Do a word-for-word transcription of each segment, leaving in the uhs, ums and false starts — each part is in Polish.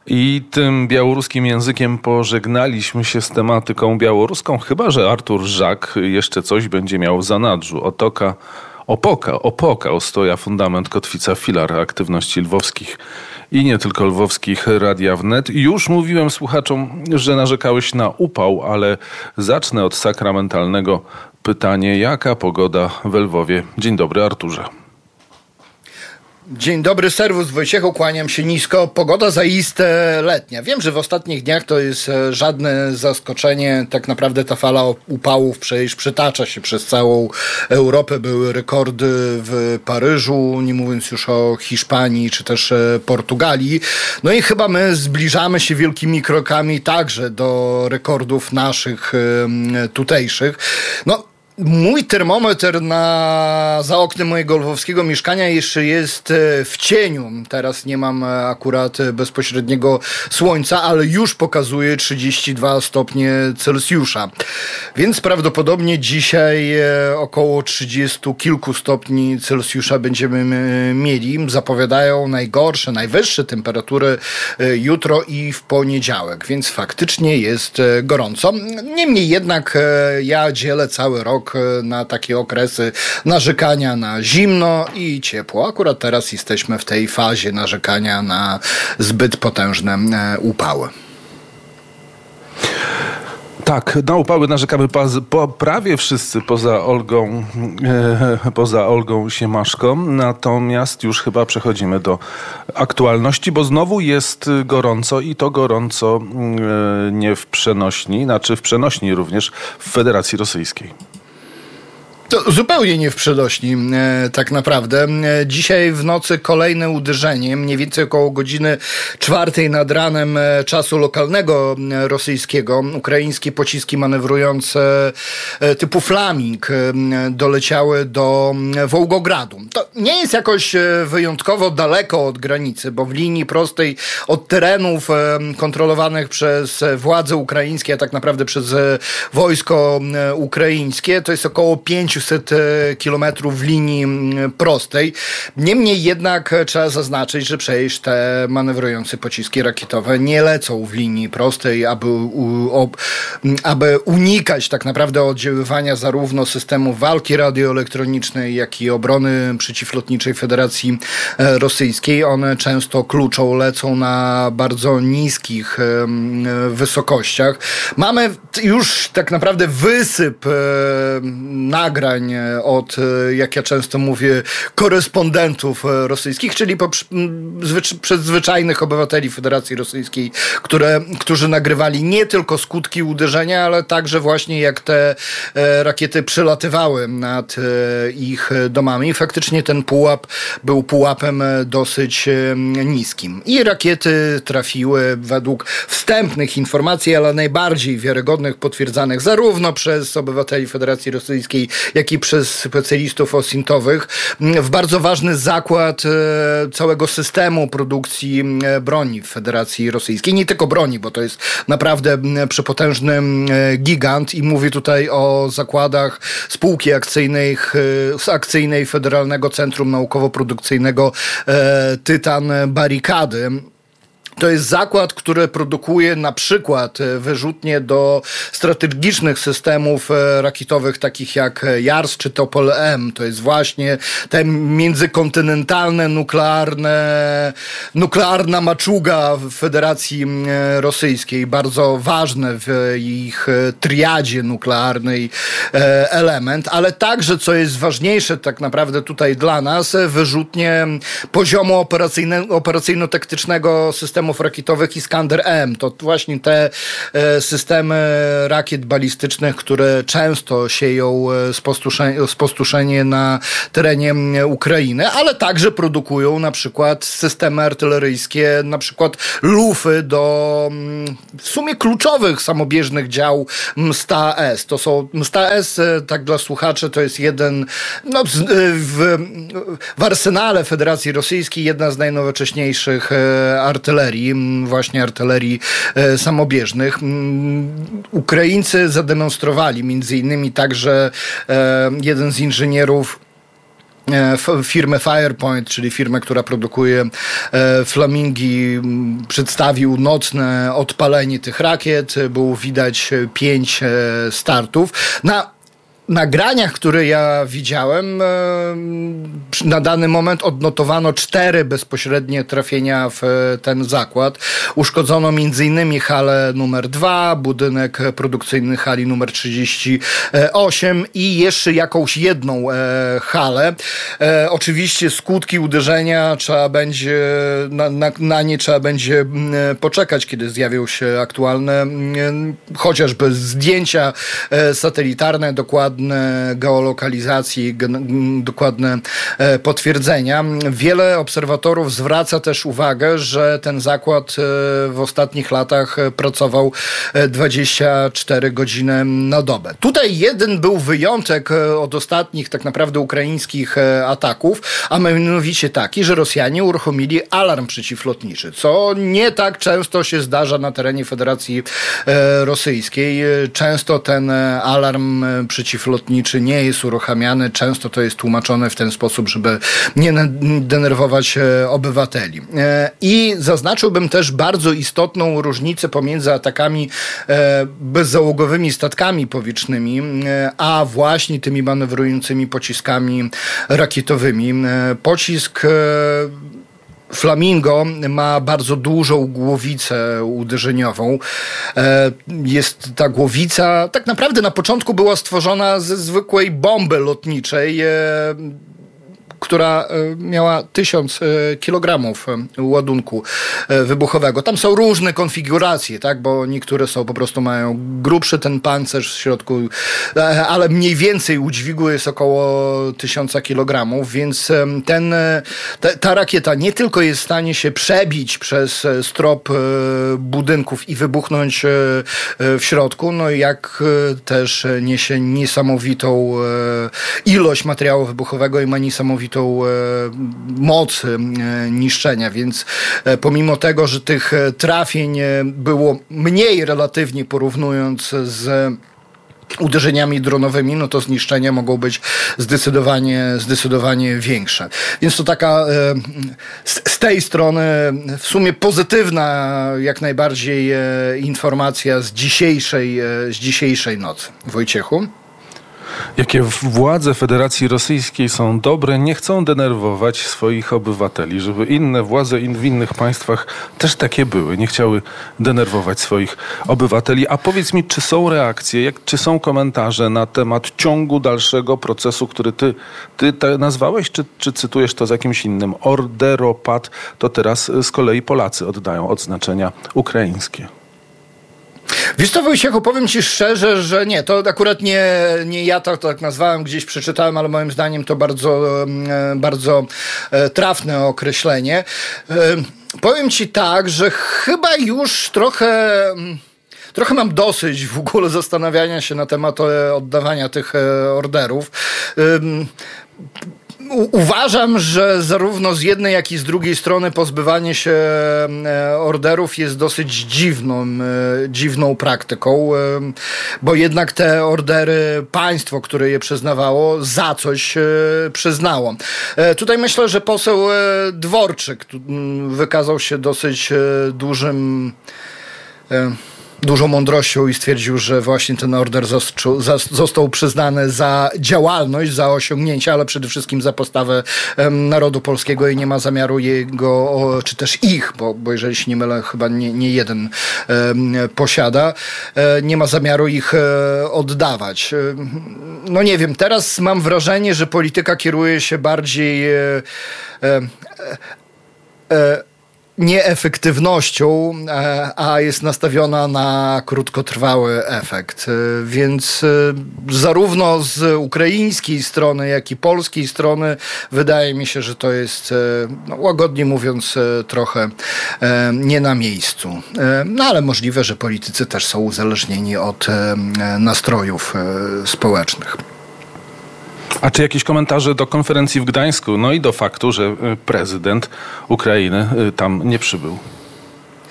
I tym białoruskim językiem pożegnaliśmy się z tematyką białoruską, chyba że Artur Żak jeszcze coś będzie miał w zanadrzu. Otoka, opoka, opoka, ostoja, fundament, kotwica, filar aktywności lwowskich i nie tylko lwowskich Radia Wnet. Już mówiłem słuchaczom, że narzekałeś na upał, ale zacznę od sakramentalnego pytania. Jaka pogoda we Lwowie? Dzień dobry, Arturze. Dzień dobry, serwus Wojciechu, kłaniam się nisko. Pogoda zaiste letnia. Wiem, że w ostatnich dniach to jest żadne zaskoczenie. Tak naprawdę ta fala upałów przecież przytacza się przez całą Europę. Były rekordy w Paryżu, nie mówiąc już o Hiszpanii czy też Portugalii. No i chyba my zbliżamy się wielkimi krokami także do rekordów naszych tutejszych. No, mój termometr na, za oknem mojego lwowskiego mieszkania jeszcze jest w cieniu. Teraz nie mam akurat bezpośredniego słońca, ale już pokazuje trzydzieści dwa stopnie Celsjusza. Więc prawdopodobnie dzisiaj około trzydziestu kilku stopni Celsjusza będziemy mieli. Zapowiadają najgorsze, najwyższe temperatury jutro i w poniedziałek, więc faktycznie jest gorąco. Niemniej jednak ja dzielę cały rok na takie okresy narzekania na zimno i ciepło. Akurat teraz jesteśmy w tej fazie narzekania na zbyt potężne upały. Tak, na upały narzekamy po, prawie wszyscy poza Olgą, e, poza Olgą Siemaszką, natomiast już chyba przechodzimy do aktualności, bo znowu jest gorąco i to gorąco e, nie w przenośni, znaczy w przenośni również w Federacji Rosyjskiej. To zupełnie nie w przenośni, e, tak naprawdę. E, dzisiaj w nocy kolejne uderzenie, mniej więcej około godziny czwartej nad ranem e, czasu lokalnego e, rosyjskiego. Ukraińskie pociski manewrujące e, typu Flaming e, doleciały do e, Wołgogradu. To nie jest jakoś e, wyjątkowo daleko od granicy, bo w linii prostej od terenów e, kontrolowanych przez władze ukraińskie, a tak naprawdę przez e, wojsko e, ukraińskie, to jest około pięćset kilometrów w linii prostej. Niemniej jednak trzeba zaznaczyć, że przecież te manewrujące pociski rakietowe nie lecą w linii prostej, aby, u, aby unikać tak naprawdę oddziaływania zarówno systemów walki radioelektronicznej, jak i obrony przeciwlotniczej Federacji Rosyjskiej. One często kluczą, lecą na bardzo niskich wysokościach. Mamy już tak naprawdę wysyp nagrań od, jak ja często mówię, korespondentów rosyjskich, czyli po, zwycz, przez zwyczajnych obywateli Federacji Rosyjskiej, które, którzy nagrywali nie tylko skutki uderzenia, ale także właśnie jak te e, rakiety przelatywały nad e, ich domami. Faktycznie ten pułap był pułapem dosyć e, niskim. I rakiety trafiły według wstępnych informacji, ale najbardziej wiarygodnych, potwierdzanych zarówno przez obywateli Federacji Rosyjskiej, jak i przez specjalistów osintowych w bardzo ważny zakład e, całego systemu produkcji e, broni w Federacji Rosyjskiej. Nie tylko broni, bo to jest naprawdę e, przepotężny e, gigant i mówię tutaj o zakładach spółki akcyjnej, e, akcyjnej Federalnego Centrum Naukowo-Produkcyjnego e, Tytan Barykady. To jest zakład, który produkuje na przykład wyrzutnie do strategicznych systemów rakietowych takich jak Jars czy Topol M. To jest właśnie te międzykontynentalne nuklearne, nuklearna maczuga w Federacji Rosyjskiej. Bardzo ważne w ich triadzie nuklearnej element, ale także, co jest ważniejsze tak naprawdę tutaj dla nas, wyrzutnie poziomu operacyjno-taktycznego systemu rakietowych Iskander M. To właśnie te e, systemy rakiet balistycznych, które często sieją spustoszenie, spustoszenie na terenie Ukrainy, ale także produkują na przykład systemy artyleryjskie, na przykład lufy do w sumie kluczowych samobieżnych dział Msta S. To są Msta S, tak dla słuchaczy, to jest jeden no, w, w arsenale Federacji Rosyjskiej jedna z najnowocześniejszych artylerii, właśnie artylerii e, samobieżnych. Ukraińcy zademonstrowali między innymi także e, jeden z inżynierów firmę Firepoint, czyli firmę, która produkuje flamingi, przedstawił nocne odpalenie tych rakiet. Było widać pięć startów. Na nagraniach, które ja widziałem, na dany moment odnotowano cztery bezpośrednie trafienia w ten zakład. Uszkodzono między innymi halę numer dwa, budynek produkcyjny hali numer trzydzieści osiem i jeszcze jakąś jedną halę. Oczywiście skutki uderzenia trzeba będzie, na, na, na nie trzeba będzie poczekać, kiedy zjawią się aktualne chociażby zdjęcia satelitarne, dokładne geolokalizacji, dokładne potwierdzenia. Wiele obserwatorów zwraca też uwagę, że ten zakład w ostatnich latach pracował dwadzieścia cztery godziny na dobę. Tutaj jeden był wyjątek od ostatnich tak naprawdę ukraińskich ataków, a mianowicie taki, że Rosjanie uruchomili alarm przeciwlotniczy, co nie tak często się zdarza na terenie Federacji Rosyjskiej. Często ten alarm przeciwlotniczy nie jest uruchamiany. Często to jest tłumaczone w ten sposób, żeby nie denerwować obywateli. I zaznaczyłbym też bardzo istotną różnicę pomiędzy atakami bezzałogowymi statkami powietrznymi, a właśnie tymi manewrującymi pociskami rakietowymi. Pocisk Flamingo ma bardzo dużą głowicę uderzeniową. Jest ta głowica, tak naprawdę na początku była stworzona ze zwykłej bomby lotniczej, która miała tysiąc kilogramów ładunku wybuchowego. Tam są różne konfiguracje, tak, bo niektóre są po prostu mają grubszy ten pancerz w środku, ale mniej więcej udźwigu jest około tysiąca kilogramów, więc ten, ta, ta rakieta nie tylko jest w stanie się przebić przez strop budynków i wybuchnąć w środku, no jak też niesie niesamowitą ilość materiału wybuchowego i ma niesamowitą moc niszczenia, więc pomimo tego, że tych trafień było mniej relatywnie porównując z uderzeniami dronowymi, no to zniszczenia mogą być zdecydowanie, zdecydowanie większe. Więc to taka z, z tej strony w sumie pozytywna jak najbardziej informacja z dzisiejszej, z dzisiejszej nocy. Wojciechu? Jakie władze Federacji Rosyjskiej są dobre, nie chcą denerwować swoich obywateli, żeby inne władze w innych państwach też takie były, nie chciały denerwować swoich obywateli. A powiedz mi, czy są reakcje, jak, czy są komentarze na temat ciągu dalszego procesu, który ty, ty nazwałeś, czy, czy cytujesz to z jakimś innym? Orderopad, to teraz z kolei Polacy oddają odznaczenia ukraińskie. Wiesz co, Wojciechu, powiem ci szczerze, że nie, to akurat nie, nie ja to tak nazwałem, gdzieś przeczytałem, ale moim zdaniem to bardzo, bardzo trafne określenie. Powiem ci tak, że chyba już trochę... Trochę mam dosyć w ogóle zastanawiania się na temat oddawania tych orderów. Uważam, że zarówno z jednej, jak i z drugiej strony pozbywanie się orderów jest dosyć dziwną, dziwną praktyką, bo jednak te ordery państwo, które je przyznawało, za coś przyznało. Tutaj myślę, że poseł Dworczyk wykazał się dosyć dużym... dużą mądrością i stwierdził, że właśnie ten order został, został przyznany za działalność, za osiągnięcia, ale przede wszystkim za postawę um, narodu polskiego i nie ma zamiaru jego, o, czy też ich, bo, bo jeżeli się nie mylę, chyba nie, nie jeden um, posiada, e, nie ma zamiaru ich e, oddawać. E, no nie wiem, teraz mam wrażenie, że polityka kieruje się bardziej e, e, e, nieefektywnością, a jest nastawiona na krótkotrwały efekt. Więc zarówno z ukraińskiej strony, jak i polskiej strony wydaje mi się, że to jest, no, łagodnie mówiąc, trochę nie na miejscu. No ale możliwe, że politycy też są uzależnieni od nastrojów społecznych. A czy jakieś komentarze do konferencji w Gdańsku, no i do faktu, że prezydent Ukrainy tam nie przybył?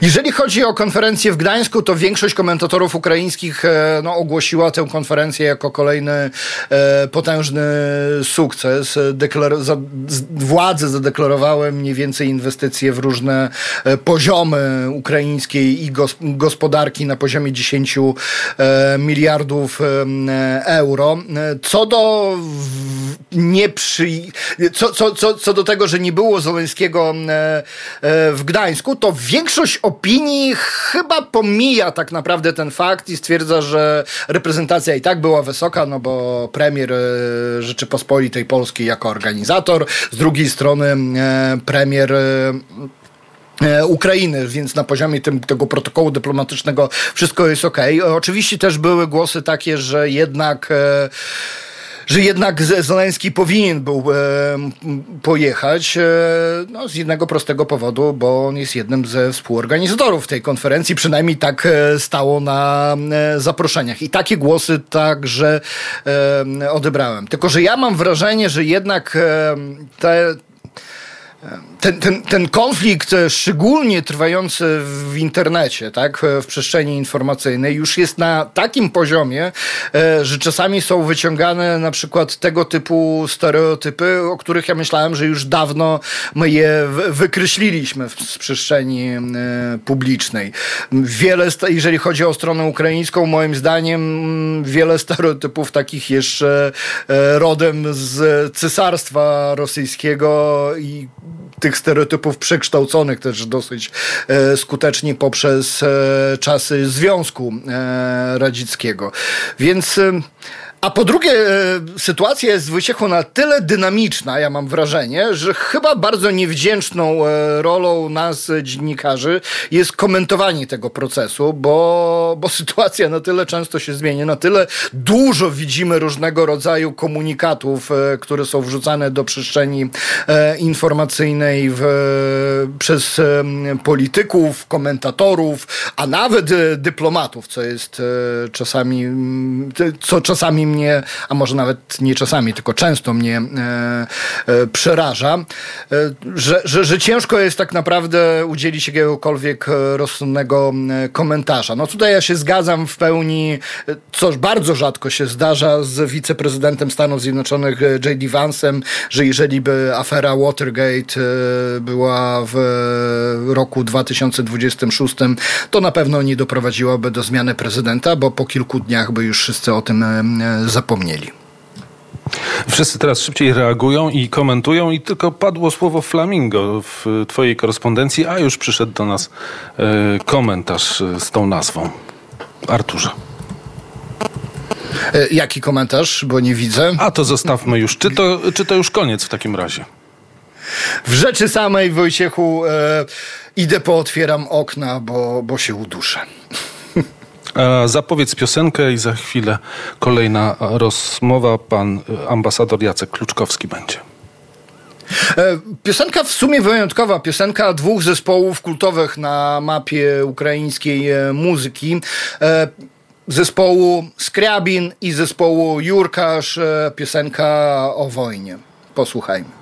Jeżeli chodzi o konferencję w Gdańsku, to większość komentatorów ukraińskich no, ogłosiła tę konferencję jako kolejny e, potężny sukces. Deklar- za, z, władze zadeklarowały mniej więcej inwestycje w różne e, poziomy ukraińskiej i gos- gospodarki na poziomie dziesięć e, miliardów e, euro. Co do w, nie przy, co, co, co, co do tego, że nie było Zełenskiego e, e, w Gdańsku, to większość opinii chyba pomija tak naprawdę ten fakt i stwierdza, że reprezentacja i tak była wysoka, no bo premier Rzeczypospolitej Polskiej jako organizator, z drugiej strony premier Ukrainy, więc na poziomie tym, tego protokołu dyplomatycznego wszystko jest okej. Oczywiście też były głosy takie, że jednak że jednak Zełenski powinien był e, pojechać e, no, z jednego prostego powodu, bo on jest jednym ze współorganizatorów tej konferencji, przynajmniej tak e, stało na e, zaproszeniach. I takie głosy także e, odebrałem. Tylko że ja mam wrażenie, że jednak e, te Ten, ten, ten konflikt, szczególnie trwający w internecie, tak, w przestrzeni informacyjnej, już jest na takim poziomie, że czasami są wyciągane na przykład tego typu stereotypy, o których ja myślałem, że już dawno my je wykreśliliśmy z przestrzeni publicznej. Wiele, jeżeli chodzi o stronę ukraińską, moim zdaniem wiele stereotypów takich jeszcze rodem z Cesarstwa Rosyjskiego i tych stereotypów przekształconych też dosyć e, skutecznie poprzez e, czasy Związku e, Radzieckiego. Więc e, a po drugie, sytuacja jest z Wojciechą na tyle dynamiczna, ja mam wrażenie, że chyba bardzo niewdzięczną rolą nas, dziennikarzy, jest komentowanie tego procesu, bo, bo sytuacja na tyle często się zmienia, na tyle dużo widzimy różnego rodzaju komunikatów, które są wrzucane do przestrzeni informacyjnej w, przez polityków, komentatorów, a nawet dyplomatów, co jest czasami, co czasami mnie, a może nawet nie czasami, tylko często mnie e, e, przeraża, e, że, że, że ciężko jest tak naprawdę udzielić jakiegokolwiek rozsądnego komentarza. No tutaj ja się zgadzam w pełni, co bardzo rzadko się zdarza z wiceprezydentem Stanów Zjednoczonych J D Vance'em, że jeżeli by afera Watergate była w roku dwa tysiące dwudziestym szóstym, to na pewno nie doprowadziłaby do zmiany prezydenta, bo po kilku dniach by już wszyscy o tym zapomnieli. Wszyscy teraz szybciej reagują i komentują i tylko padło słowo flamingo w twojej korespondencji, a już przyszedł do nas e, komentarz z tą nazwą. Arturze. E, jaki komentarz? Bo nie widzę. A to zostawmy już. Czy to, czy to już koniec w takim razie? W rzeczy samej, Wojciechu, e, idę pootwieram okna, bo, bo się uduszę. Zapowiedz piosenkę i za chwilę kolejna rozmowa. Pan ambasador Jacek Kluczkowski będzie. Piosenka w sumie wyjątkowa. Piosenka dwóch zespołów kultowych na mapie ukraińskiej muzyki. Zespołu Skriabin i zespołu Jurkasz. Piosenka o wojnie. Posłuchajmy.